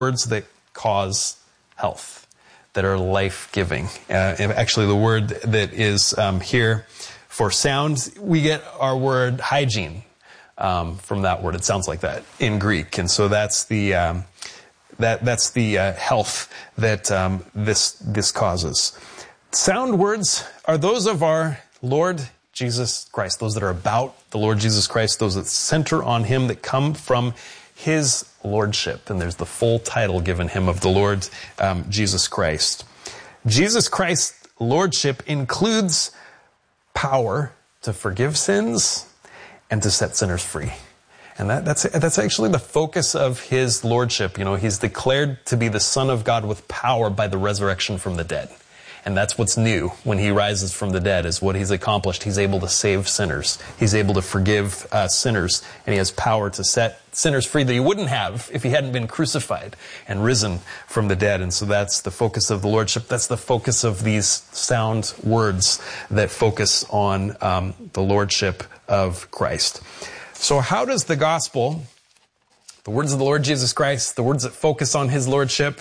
words that cause health, that are life-giving. And actually, the word that is here for sound, we get our word hygiene from that word. It sounds like that in Greek, and so that's the health that this causes. Sound words are those of our Lord Jesus Christ, those that are about the Lord Jesus Christ, those that center on Him, that come from His lordship. And there's the full title given Him of the Lord Jesus Christ. Jesus Christ's lordship includes power to forgive sins and to set sinners free. And that's actually the focus of His lordship. You know, He's declared to be the Son of God with power by the resurrection from the dead. And that's what's new when He rises from the dead, is what He's accomplished. He's able to save sinners. He's able to forgive sinners. And He has power to set sinners free that He wouldn't have if He hadn't been crucified and risen from the dead. And so that's the focus of the lordship. That's the focus of these sound words that focus on the lordship of Christ. So how does the gospel, the words of the Lord Jesus Christ, the words that focus on His lordship,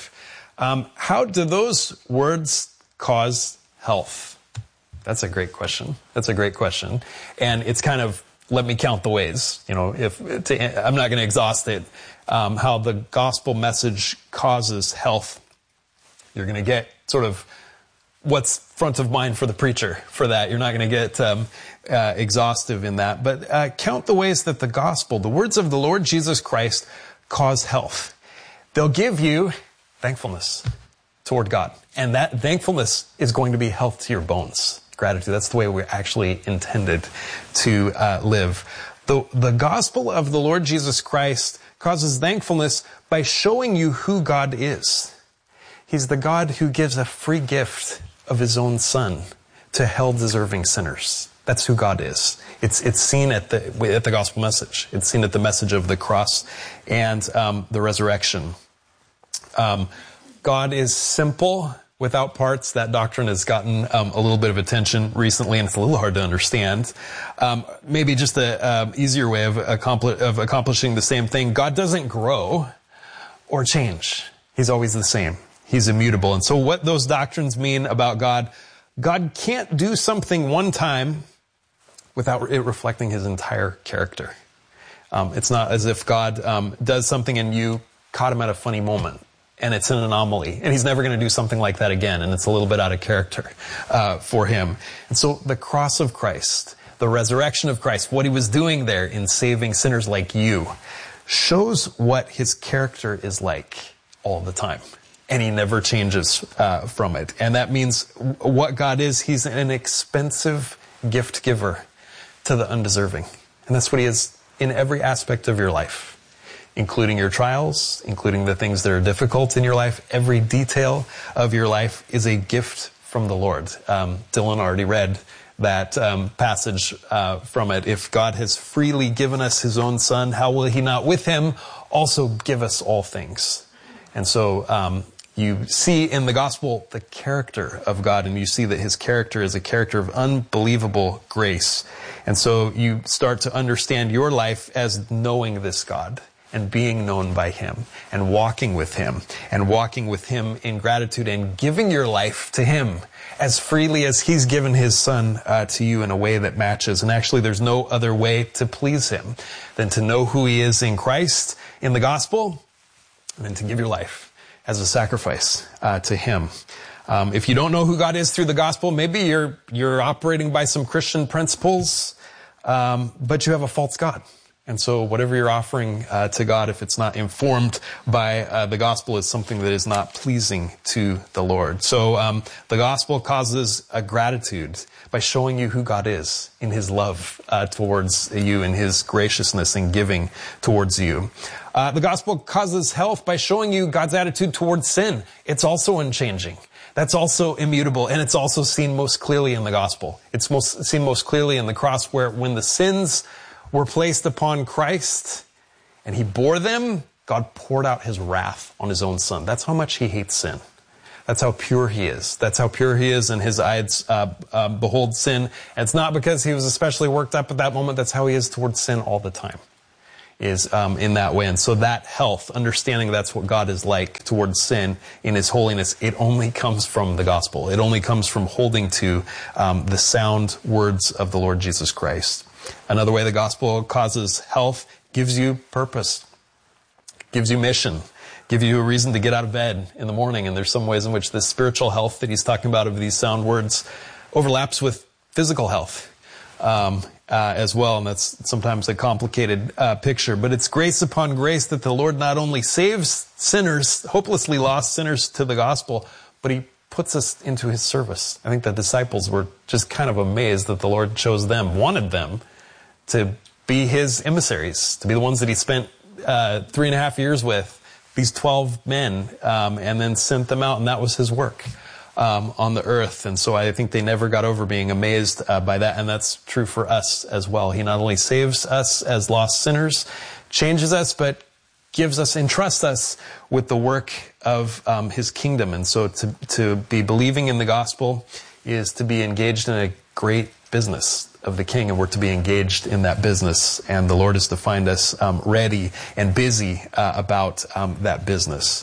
how do those words cause health? That's a great question. That's a great question. And it's kind of, let me count the ways. You know, I'm not going to exhaust it. How the gospel message causes health. You're going to get sort of what's front of mind for the preacher for that. You're not going to get exhaustive in that. But count the ways that the gospel, the words of the Lord Jesus Christ, cause health. They'll give you thankfulness toward God. And that thankfulness is going to be health to your bones. Gratitude. That's the way we're actually intended to live. The gospel of the Lord Jesus Christ causes thankfulness by showing you who God is. He's the God who gives a free gift of His own Son to hell-deserving sinners. That's who God is. It's seen at the gospel message. It's seen at the message of the cross and the resurrection. God is simple, without parts. That doctrine has gotten a little bit of attention recently, and it's a little hard to understand. Maybe just an easier way of accomplishing the same thing. God doesn't grow or change. He's always the same. He's immutable. And so what those doctrines mean about God, God can't do something one time without it reflecting His entire character. It's not as if God does something and you caught Him at a funny moment, and it's an anomaly, and He's never going to do something like that again, and it's a little bit out of character for Him. And so the cross of Christ, the resurrection of Christ, what He was doing there in saving sinners like you, shows what His character is like all the time. And He never changes from it. And that means what God is, He's an expensive gift giver to the undeserving. And that's what He is in every aspect of your life, including your trials, including the things that are difficult in your life. Every detail of your life is a gift from the Lord. Dylan already read that passage from it. If God has freely given us His own Son, how will He not with Him also give us all things? And so you see in the gospel the character of God, and you see that His character is a character of unbelievable grace. And so you start to understand your life as knowing this God and being known by Him and walking with Him in gratitude and giving your life to Him as freely as He's given His Son to you in a way that matches. And actually there's no other way to please Him than to know who He is in Christ, in the gospel, and then to give your life as a sacrifice to Him. If you don't know who God is through the gospel, maybe you're operating by some Christian principles, but you have a false God. And so whatever you're offering to God, if it's not informed by the gospel, is something that is not pleasing to the Lord. So the gospel causes a gratitude by showing you who God is in His love towards you, in His graciousness and giving towards you. The gospel causes health by showing you God's attitude towards sin. It's also unchanging. That's also immutable, and it's also seen most clearly in the gospel. It's seen most clearly in the cross, where when the sins were placed upon Christ and He bore them, God poured out His wrath on His own Son. That's how much He hates sin. That's how pure He is. That's how pure He is, and His eyes behold sin. And it's not because He was especially worked up at that moment. That's how He is towards sin all the time. is in that way. And so that health, understanding that's what God is like towards sin in his holiness, it only comes from the gospel. It only comes from holding to the sound words of the Lord Jesus Christ. Another way the gospel causes health, gives you purpose, gives you mission, gives you a reason to get out of bed in the morning. And there's some ways in which the spiritual health that he's talking about of these sound words overlaps with physical health as well. And that's sometimes a complicated picture. But it's grace upon grace that the Lord not only saves sinners, hopelessly lost sinners to the gospel, but he puts us into his service. I think the disciples were just kind of amazed that the Lord chose them, wanted them to be his emissaries, to be the ones that he spent 3.5 years with, these 12 men, and then sent them out, and that was his work on the earth. And so I think they never got over being amazed by that, and that's true for us as well. He not only saves us as lost sinners, changes us, but gives us, entrusts us with the work of his kingdom. And so to be believing in the gospel is to be engaged in a great business of the King, and we're to be engaged in that business. And the Lord is to find us ready and busy about that business.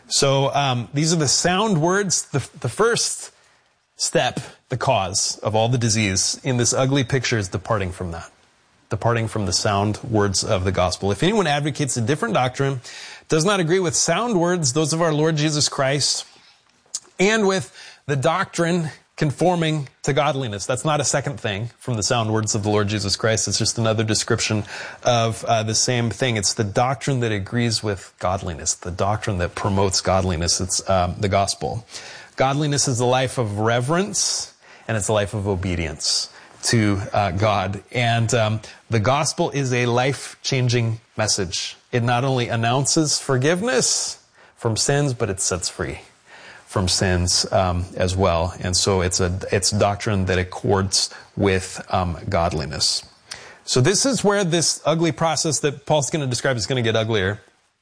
So these are the sound words. The first step, the cause of all the disease in this ugly picture, is departing from that. Departing from the sound words of the gospel. If anyone advocates a different doctrine, does not agree with sound words, those of our Lord Jesus Christ, and with the doctrine conforming to godliness. That's not a second thing from the sound words of the Lord Jesus Christ. It's just another description of the same thing. It's the doctrine that agrees with godliness, the doctrine that promotes godliness. It's the gospel. Godliness is a life of reverence, and it's a life of obedience to God. And the gospel is a life-changing message. It not only announces forgiveness from sins, but it sets free from sins as well. And so it's doctrine that accords with godliness. So this is where this ugly process that Paul's going to describe is going to get uglier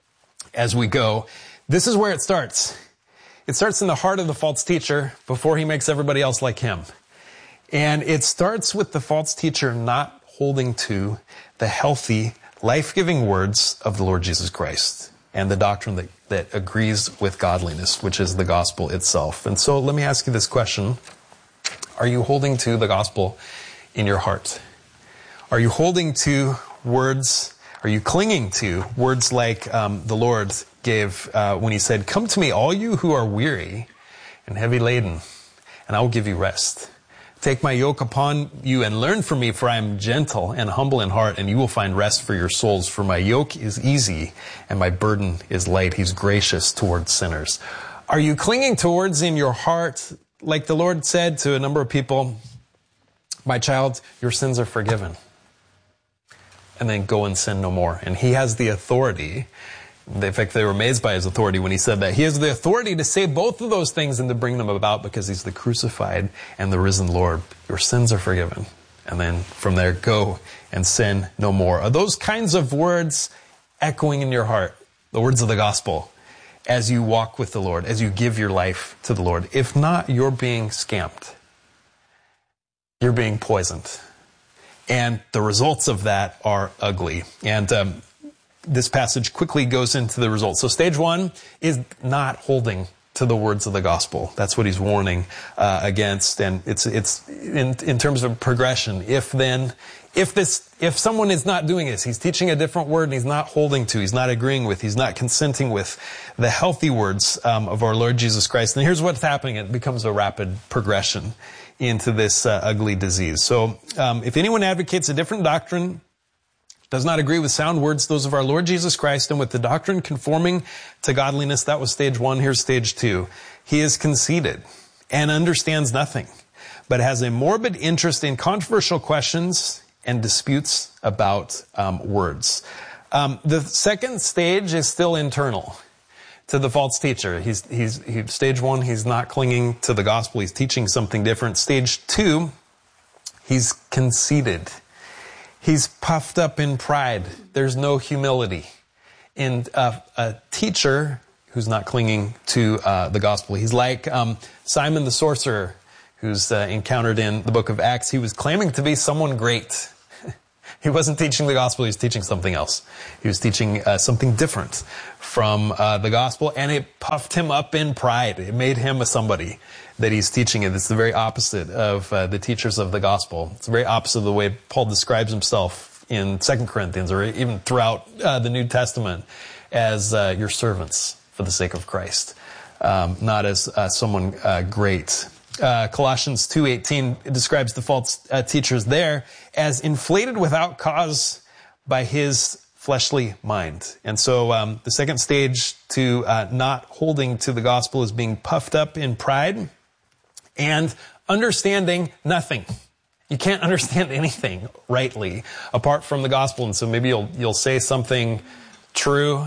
as we go. This is where it starts. It starts in the heart of the false teacher before he makes everybody else like him. And it starts with the false teacher not holding to the healthy, life-giving words of the Lord Jesus Christ and the doctrine that agrees with godliness, which is the gospel itself. And so let me ask you this question. Are you holding to the gospel in your heart? Are you holding to words, are you clinging to words like the Lord gave when he said, "Come to me, all you who are weary and heavy laden, and I will give you rest. Take my yoke upon you and learn from me, for I am gentle and humble in heart, and you will find rest for your souls. For my yoke is easy and my burden is light." He's gracious towards sinners. Are you clinging to words in your heart, like the Lord said to a number of people, "My child, your sins are forgiven," and then go and sin no more? And he has the authority. In fact, they were amazed by his authority when he said that. He has the authority to say both of those things and to bring them about because he's the crucified and the risen Lord. Your sins are forgiven. And then from there, go and sin no more. Are those kinds of words echoing in your heart, the words of the gospel, as you walk with the Lord, as you give your life to the Lord? If not, you're being scammed. You're being poisoned. And the results of that are ugly. And this passage quickly goes into the results. So stage one is not holding to the words of the gospel. That's what he's warning against. And it's in terms of progression. If someone is not doing this, he's teaching a different word and he's not holding to, he's not agreeing with, he's not consenting with the healthy words of our Lord Jesus Christ. And here's what's happening. It becomes a rapid progression into this ugly disease. So if anyone advocates a different doctrine, does not agree with sound words, those of our Lord Jesus Christ, and with the doctrine conforming to godliness, that was stage one. Here's stage two. He is conceited and understands nothing, but has a morbid interest in controversial questions and disputes about words. The second stage is still internal to the false teacher. Stage one, he's not clinging to the gospel. He's teaching something different. Stage two, he's conceited. He's puffed up in pride. There's no humility. And a teacher who's not clinging to the gospel. He's like Simon the sorcerer, who's encountered in the book of Acts. He was claiming to be someone great. He wasn't teaching the gospel, he was teaching something else. He was teaching something different from the gospel, and it puffed him up in pride. It made him a somebody that he's teaching it. It's the very opposite of the teachers of the gospel. It's the very opposite of the way Paul describes himself in 2 Corinthians, or even throughout the New Testament, as your servants for the sake of Christ, not as someone great. Colossians 2:18 describes the false teachers there as inflated without cause by his fleshly mind. And so the second stage to not holding to the gospel is being puffed up in pride and understanding nothing. You can't understand anything rightly apart from the gospel. And so maybe you'll say something true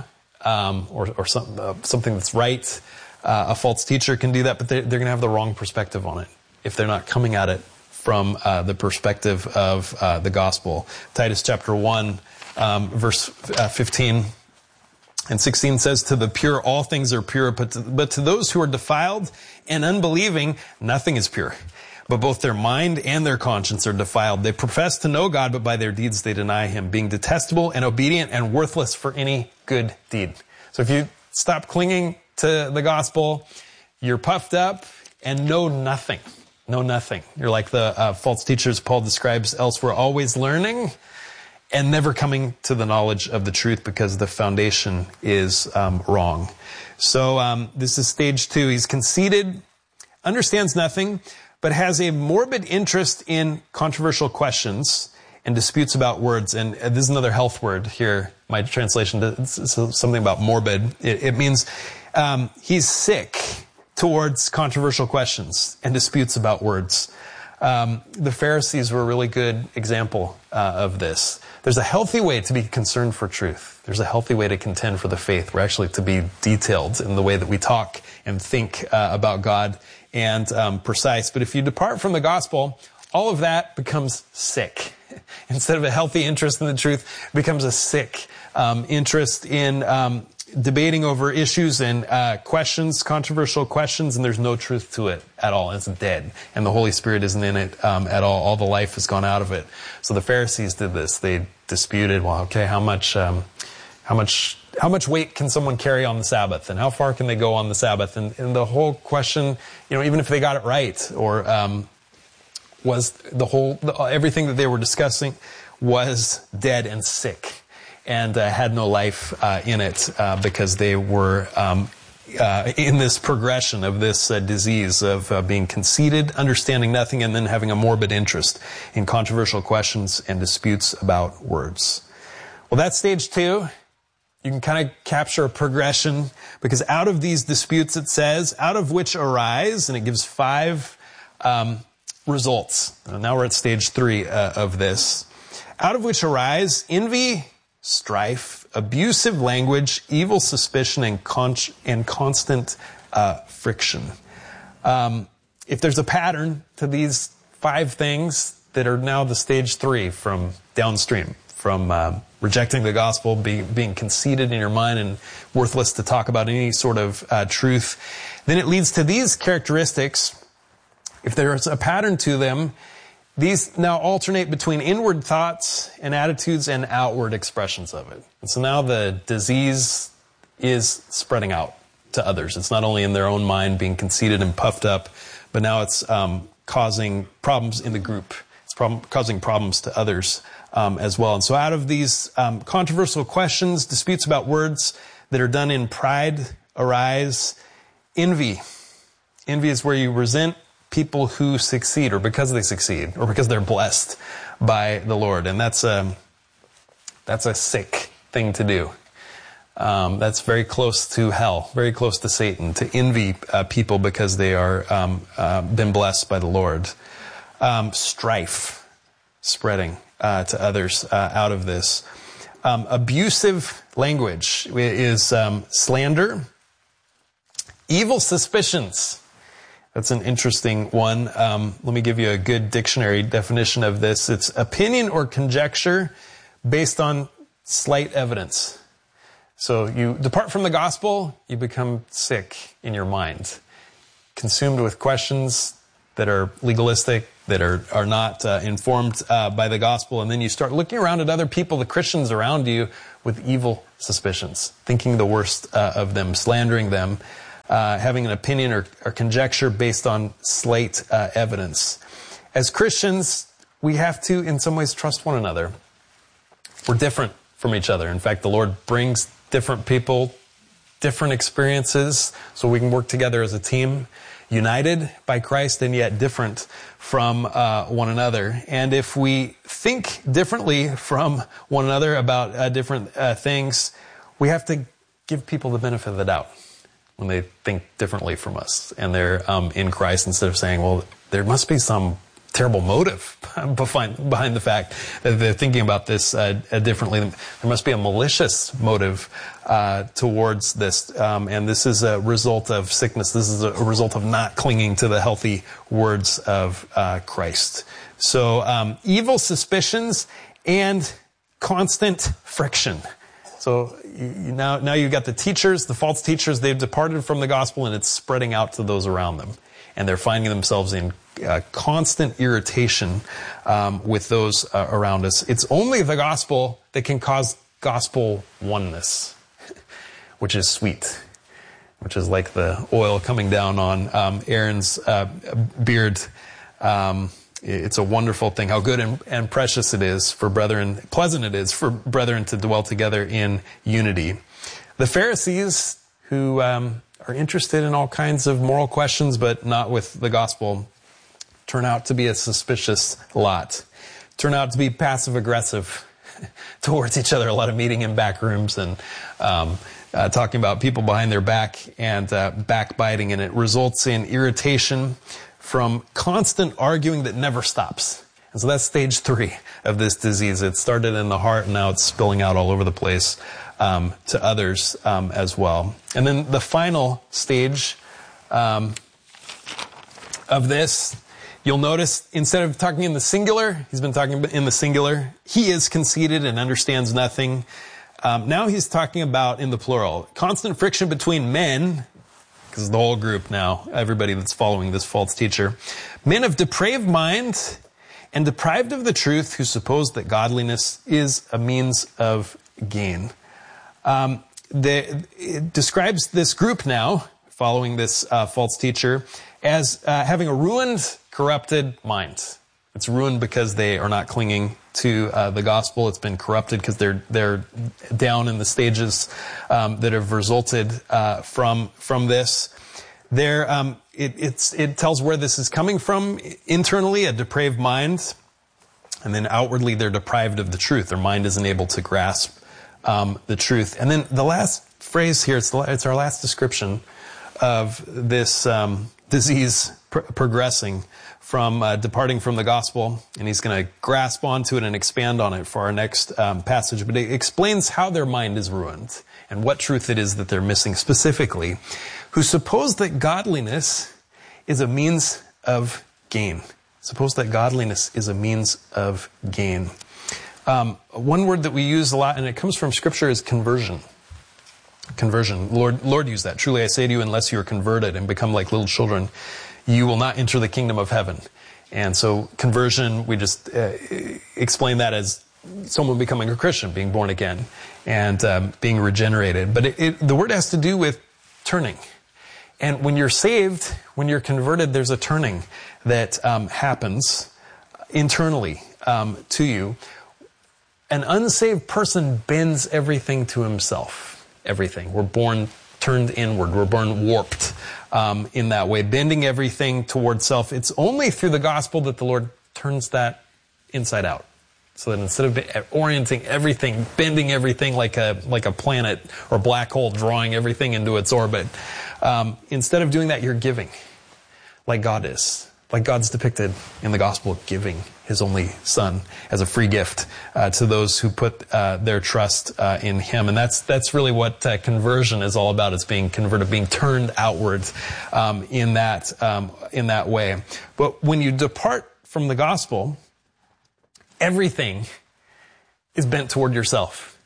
or something that's right. A false teacher can do that, but they're going to have the wrong perspective on it if they're not coming at it from the perspective of the gospel. Titus chapter 1, verse 15 and 16 says, "To the pure all things are pure, but to those who are defiled and unbelieving, nothing is pure. But both their mind and their conscience are defiled. They profess to know God, but by their deeds they deny him, being detestable and obedient and worthless for any good deed." So if you stop clinging to the gospel, you're puffed up and know nothing. Know nothing. You're like the false teachers Paul describes elsewhere, always learning and never coming to the knowledge of the truth because the foundation is wrong. So this is stage 2. He's conceited, understands nothing, but has a morbid interest in controversial questions and disputes about words. And this is another health word here. My translation is something about morbid. It means he's sick towards controversial questions and disputes about words. The Pharisees were a really good example of this. There's a healthy way to be concerned for truth. There's a healthy way to contend for the faith. We're actually to be detailed in the way that we talk and think about God and precise. But if you depart from the gospel, all of that becomes sick. Instead of a healthy interest in the truth, it becomes a sick interest in debating over issues and questions, controversial questions, and there's no truth to it at all. It's dead, and the Holy Spirit isn't in it at all. All the life has gone out of it. So the Pharisees did this. They disputed, well, okay, how much weight can someone carry on the Sabbath, and how far can they go on the Sabbath? And the whole question, even if they got it right, or was everything that they were discussing was dead and sick and had no life in it because they were in this progression of this disease of being conceited, understanding nothing, and then having a morbid interest in controversial questions and disputes about words. Well, that's stage 2. You can kind of capture a progression because out of these disputes, it says, out of which arise, and it gives 5 results. Now we're at stage 3 of this. Out of which arise envy, strife, abusive language, evil suspicion, and constant friction. If there's a pattern to these 5 things that are now the stage 3 from downstream, from rejecting the gospel, being conceited in your mind and worthless to talk about any sort of truth, then it leads to these characteristics. If there's a pattern to them, these now alternate between inward thoughts and attitudes and outward expressions of it. And so now the disease is spreading out to others. It's not only in their own mind being conceited and puffed up, but now it's causing problems in the group. It's causing problems to others as well. And so out of these controversial questions, disputes about words that are done in pride arise envy. Envy is where you resent people who succeed, or because they succeed, or because they're blessed by the Lord. And that's a sick thing to do. That's very close to hell, very close to Satan, to envy people because they are been blessed by the Lord. Strife spreading to others out of this. Abusive language is slander. Evil suspicions. That's an interesting one. Let me give you a good dictionary definition of this. It's opinion or conjecture based on slight evidence. So you depart from the gospel, you become sick in your mind, consumed with questions that are legalistic, that are not informed by the gospel. And then you start looking around at other people, the Christians around you, with evil suspicions, thinking the worst of them, slandering them, having an opinion or conjecture based on slight evidence. As Christians, we have to, in some ways, trust one another. We're different from each other. In fact, the Lord brings different people, different experiences, so we can work together as a team, united by Christ and yet different from one another. And if we think differently from one another about different things, we have to give people the benefit of the doubt when they think differently from us and they're in Christ, instead of saying, well, there must be some terrible motive behind the fact that they're thinking about this differently. There must be a malicious motive towards this, and this is a result of sickness. This is a result of not clinging to the healthy words of Christ. So evil suspicions and constant friction. So now you've got the teachers, the false teachers. They've departed from the gospel, and it's spreading out to those around them. And they're finding themselves in constant irritation with those around us. It's only the gospel that can cause gospel oneness, which is sweet, which is like the oil coming down on Aaron's beard. It's a wonderful thing, how good and precious it is for brethren, pleasant it is for brethren to dwell together in unity. The Pharisees, who are interested in all kinds of moral questions, but not with the gospel, turn out to be a suspicious lot. Turn out to be passive-aggressive towards each other. A lot of meeting in back rooms and talking about people behind their back and backbiting, and it results in irritation from constant arguing that never stops. And so that's stage 3 of this disease. It started in the heart, and now it's spilling out all over the place to others as well. And then the final stage of this, you'll notice, instead of talking in the singular, he's been talking in the singular. He is conceited and understands nothing. Now he's talking about in the plural. Constant friction between men, because the whole group now, everybody that's following this false teacher. Men of depraved mind and deprived of the truth, who suppose that godliness is a means of gain. It describes this group now, following this false teacher, as having a ruined, corrupted mind. It's ruined because they are not clinging to the gospel. It's been corrupted because they're down in the stages that have resulted from this. It tells where this is coming from. Internally, a depraved mind, and then outwardly, they're deprived of the truth. Their mind isn't able to grasp the truth. And then the last phrase here, it's our last description of this disease progressing from departing from the gospel, and he's going to grasp onto it and expand on it for our next passage. But it explains how their mind is ruined and what truth it is that they're missing specifically, who suppose that godliness is a means of gain. Suppose that godliness is a means of gain. One word that we use a lot, and it comes from Scripture, is conversion. Conversion. Lord used that. Truly I say to you, unless you are converted and become like little children, you will not enter the kingdom of heaven. And so conversion, we just explain that as someone becoming a Christian, being born again, and being regenerated. But the word has to do with turning. And when you're saved, when you're converted, there's a turning that happens internally to you. An unsaved person bends everything to himself. Everything. We're born turned inward. We're born warped in that way, bending everything towards self. It's only through the gospel that the Lord turns that inside out. So that instead of orienting everything, bending everything like a planet or black hole, drawing everything into its orbit, instead of doing that, you're giving like God is. Like God's depicted in the gospel, giving his only son as a free gift to those who put their trust in him. And that's really what conversion is all about. It's being converted, being turned outward in that way. But when you depart from the gospel, everything is bent toward yourself.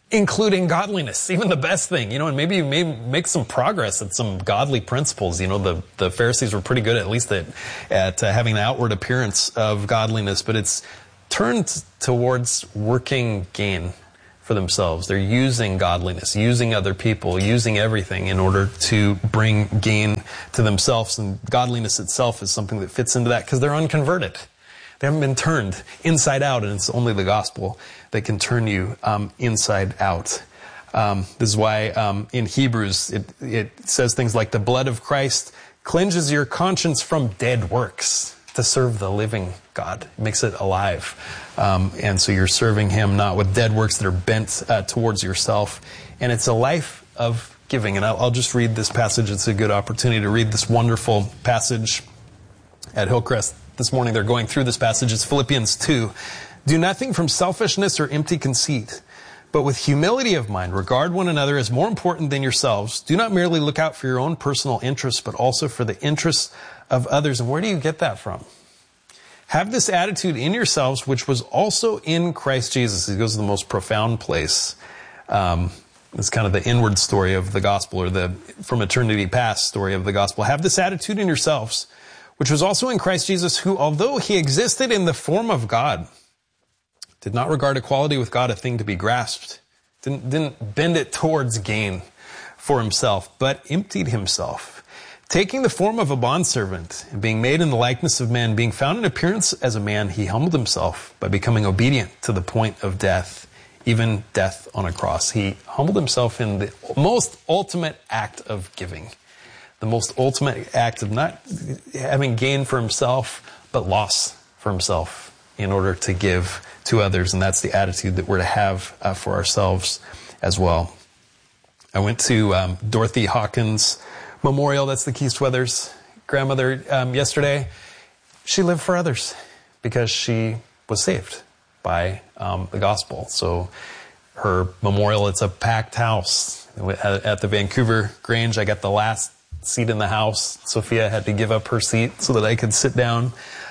including godliness, even the best thing, and maybe you may make some progress at some godly principles. The Pharisees were pretty good, at least at having the outward appearance of godliness, but it's turned towards working gain for themselves. They're using godliness, using other people, using everything in order to bring gain to themselves. And godliness itself is something that fits into that because they're unconverted. They haven't been turned inside out, and it's only the gospel that can turn you inside out. This is why in Hebrews it says things like the blood of Christ cleanses your conscience from dead works to serve the living God. It makes it alive. And so you're serving him not with dead works that are bent towards yourself. And it's a life of giving. And I'll just read this passage. It's a good opportunity to read this wonderful passage at Hillcrest. This morning they're going through this passage. It's Philippians 2. Do nothing from selfishness or empty conceit, but with humility of mind, regard one another as more important than yourselves. Do not merely look out for your own personal interests, but also for the interests of others. And where do you get that from? Have this attitude in yourselves, which was also in Christ Jesus. He goes to the most profound place. It's kind of the inward story of the gospel, or the from eternity past story of the gospel. Have this attitude in yourselves, which was also in Christ Jesus, who, although he existed in the form of God, did not regard equality with God a thing to be grasped, didn't bend it towards gain for himself, but emptied himself, taking the form of a bondservant, and being made in the likeness of men, being found in appearance as a man, he humbled himself by becoming obedient to the point of death, even death on a cross. He humbled himself in the most ultimate act of giving, the most ultimate act of not having gain for himself, but loss for himself in order to give to others. And that's the attitude that we're to have for ourselves as well. I went to Dorothy Hawkins Memorial. That's the Keith Weathers grandmother yesterday. She lived for others because she was saved by the gospel. So her memorial, it's a packed house. At the Vancouver Grange, I got the last seat in the house. Sophia had to give up her seat so that I could sit down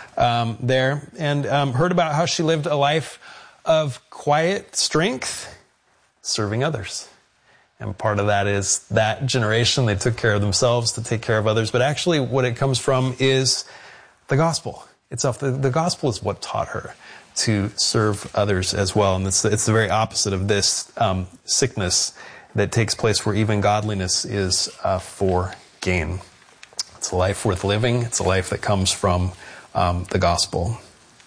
there, and heard about how she lived a life of quiet strength, serving others. And part of that is that generation, they took care of themselves to take care of others. But actually what it comes from is the gospel itself. The gospel is what taught her to serve others as well. And it's the very opposite of this sickness that takes place where even godliness is for gain. It's a life worth living. It's a life that comes from the gospel.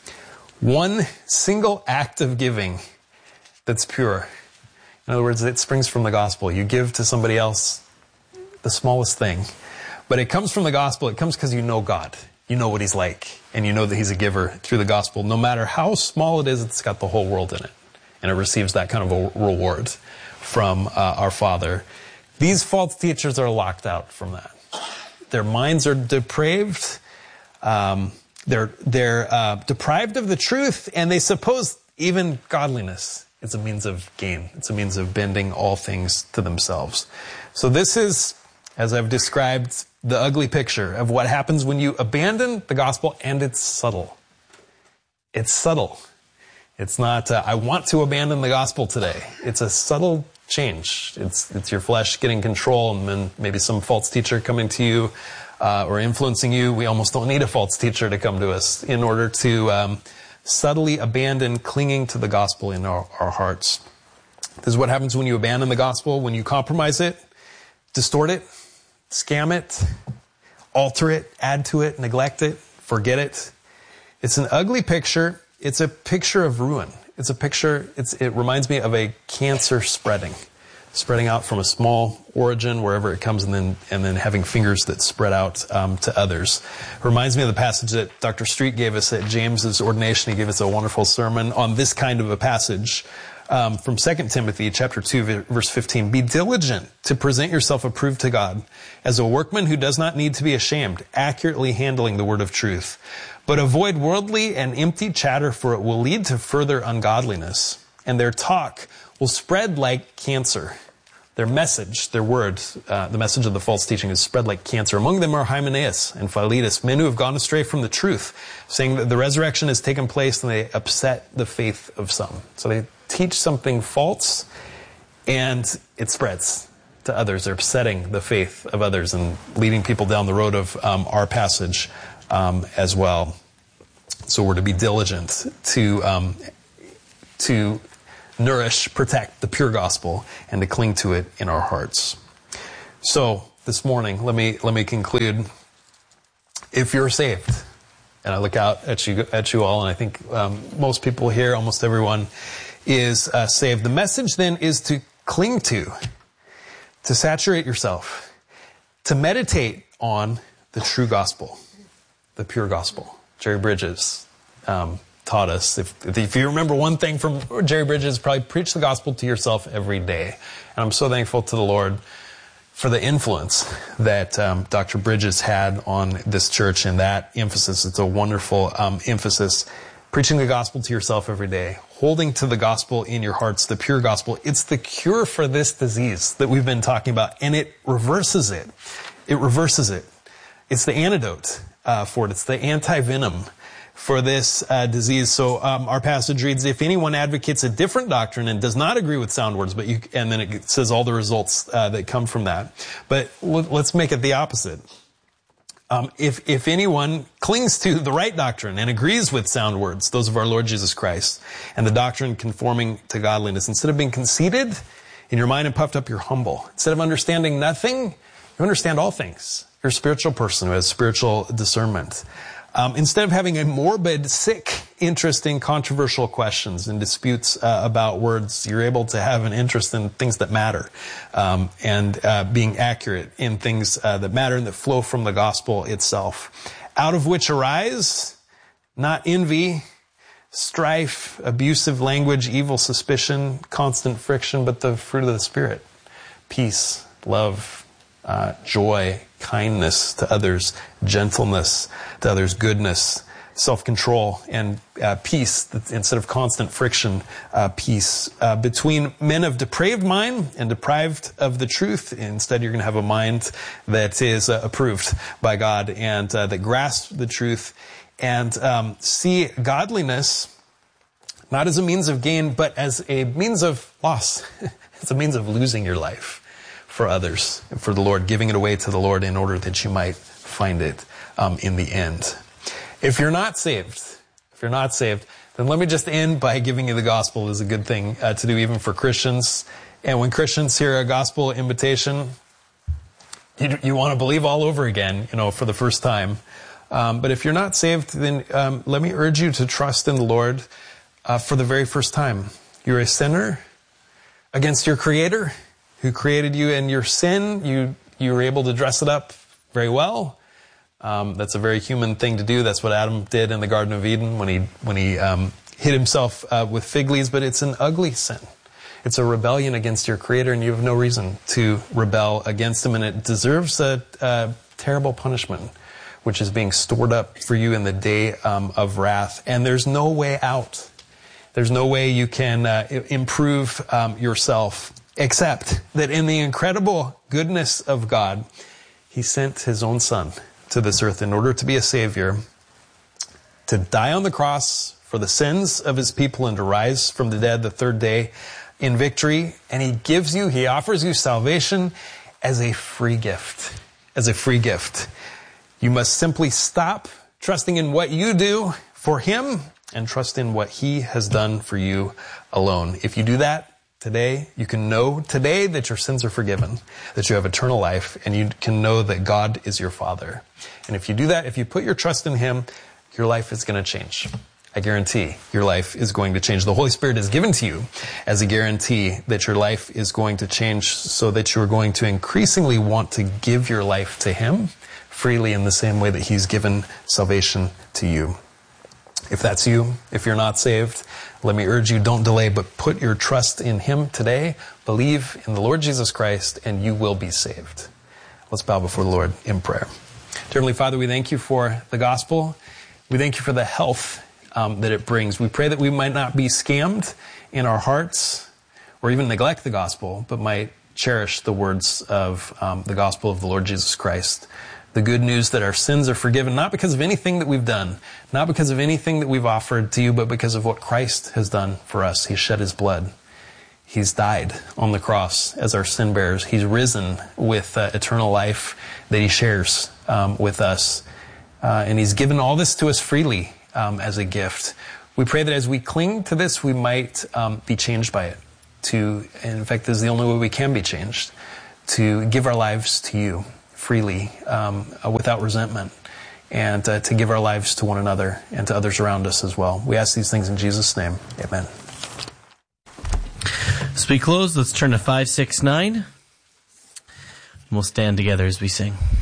One single act of giving that's pure. In other words, it springs from the gospel. You give to somebody else the smallest thing, but it comes from the gospel. It comes because you know God. You know what he's like, and you know that he's a giver through the gospel. No matter how small it is, it's got the whole world in it, and it receives that kind of a reward from our Father. These false teachers are locked out from that. Their minds are depraved. They're deprived of the truth, and they suppose even godliness is a means of gain. It's a means of bending all things to themselves. So this is, as I've described, the ugly picture of what happens when you abandon the gospel, and it's subtle. It's subtle. It's not, I want to abandon the gospel today. It's a subtle change. It's your flesh getting control, and then maybe some false teacher coming to you or influencing you. We almost don't need a false teacher to come to us in order to subtly abandon clinging to the gospel in our hearts. This is what happens when you abandon the gospel, when you compromise it, distort it, scam it, alter it, add to it, neglect it, forget it. It's an ugly picture. It's a picture of ruin. It's a picture, it reminds me of a cancer spreading out from a small origin wherever it comes, and then having fingers that spread out to others. It reminds me of the passage that Dr. Street gave us at James's ordination. He gave us a wonderful sermon on this kind of a passage from 2 Timothy chapter 2, verse 15. Be diligent to present yourself approved to God as a workman who does not need to be ashamed, accurately handling the word of truth. But avoid worldly and empty chatter, for it will lead to further ungodliness, and their talk will spread like cancer. Their message, their word, the message of the false teaching is spread like cancer. Among them are Hymenaeus and Philetus, men who have gone astray from the truth, saying that the resurrection has taken place, and they upset the faith of some. So they teach something false, and it spreads to others. They're upsetting the faith of others and leading people down the road of our passage as well. So we're to be diligent to nourish, protect the pure gospel, and to cling to it in our hearts. So this morning, let me conclude. If you're saved, and I look out at you all, and I think most people here, almost everyone, is saved. The message then is to cling to saturate yourself, to meditate on the true gospel, the pure gospel. Jerry Bridges taught us, if you remember one thing from Jerry Bridges, probably preach the gospel to yourself every day. And I'm so thankful to the Lord for the influence that Dr. Bridges had on this church and that emphasis. It's a wonderful emphasis. Preaching the gospel to yourself every day, holding to the gospel in your hearts, the pure gospel. It's the cure for this disease that we've been talking about, and it reverses it. It reverses it. It's the antidote for it. It's the anti-venom for this disease. So our passage reads, if anyone advocates a different doctrine and does not agree with sound words, and then it says all the results that come from that. But let's make it the opposite. If anyone clings to the right doctrine and agrees with sound words, those of our Lord Jesus Christ, and the doctrine conforming to godliness, instead of being conceited in your mind and puffed up, you're humble. Instead of understanding nothing, you understand all things. You're a spiritual person who has spiritual discernment. Instead of having a morbid, sick interest in controversial questions and disputes about words, you're able to have an interest in things that matter, and being accurate in things that matter and that flow from the gospel itself, out of which arise not envy, strife, abusive language, evil suspicion, constant friction, but the fruit of the Spirit: peace, love, joy, kindness to others, gentleness to others, goodness, self-control, and peace. Instead of constant friction, peace. Between men of depraved mind and deprived of the truth, instead you're going to have a mind that is approved by God and that grasps the truth and see godliness not as a means of gain, but as a means of loss. It's a means of losing your life for others, and for the Lord, giving it away to the Lord in order that you might find it in the end. If you're not saved, then let me just end by giving you the gospel. Is a good thing to do even for Christians. And when Christians hear a gospel invitation, you want to believe all over again, for the first time. But if you're not saved, then let me urge you to trust in the Lord for the very first time. You're a sinner against your Creator, who created you in your sin. You were able to dress it up very well. That's a very human thing to do. That's what Adam did in the Garden of Eden when he hid himself with fig leaves. But it's an ugly sin. It's a rebellion against your Creator, and you have no reason to rebel against Him. And it deserves a terrible punishment, which is being stored up for you in the day of wrath. And there's no way out. There's no way you can improve yourself, except that in the incredible goodness of God, He sent His own Son to this earth in order to be a Savior, to die on the cross for the sins of His people and to rise from the dead the third day in victory. And He offers you salvation as a free gift. As a free gift. You must simply stop trusting in what you do for Him and trust in what He has done for you alone. If you do that today, you can know today that your sins are forgiven, that you have eternal life, and you can know that God is your Father. And if you do that, if you put your trust in Him, your life is going to change. I guarantee your life is going to change. The Holy Spirit is given to you as a guarantee that your life is going to change, so that you're going to increasingly want to give your life to Him freely in the same way that He's given salvation to you. If that's you, if you're not saved, let me urge you, don't delay, but put your trust in Him today. Believe in the Lord Jesus Christ, and you will be saved. Let's bow before the Lord in prayer. Dear Heavenly Father, we thank You for the gospel. We thank You for the health that it brings. We pray that we might not be scammed in our hearts or even neglect the gospel, but might cherish the words of the gospel of the Lord Jesus Christ. The good news that our sins are forgiven, not because of anything that we've done, not because of anything that we've offered to You, but because of what Christ has done for us. He shed His blood. He's died on the cross as our sin bearers. He's risen with eternal life that he shares with us. And he's given all this to us freely as a gift. We pray that as we cling to this, we might be changed by it. In fact, this is the only way we can be changed, to give our lives to you freely, without resentment, and to give our lives to one another and to others around us as well. We ask these things in Jesus' name. Amen. As we close, let's turn to 569. We'll stand together as we sing.